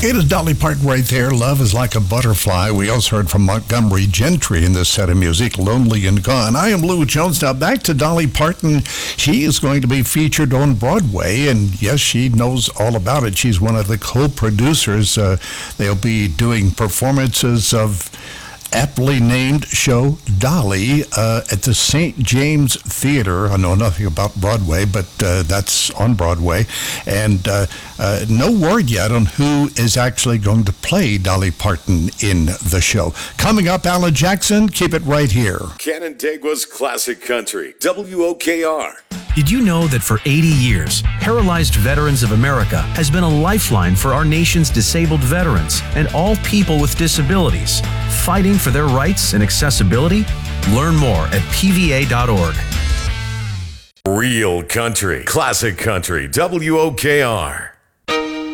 It is Dolly Parton right there. Love is like a butterfly. We also heard from Montgomery Gentry in this set of music, Lonely and Gone. I am Lou Jones. Now back to Dolly Parton. She is going to be featured on Broadway, and yes, she knows all about it. She's one of the co-producers. They'll be doing performances of aptly named show Dolly at the St. James Theater. I know nothing about Broadway, but that's on Broadway. And no word yet on who is actually going to play Dolly Parton in the show. Coming up, Alan Jackson, keep it right here. Canandaigua's Classic Country, WOKR. Did you know that for 80 years, Paralyzed Veterans of America has been a lifeline for our nation's disabled veterans and all people with disabilities, fighting for their rights and accessibility? Learn more at pva.org. Real country, classic country, WOKR.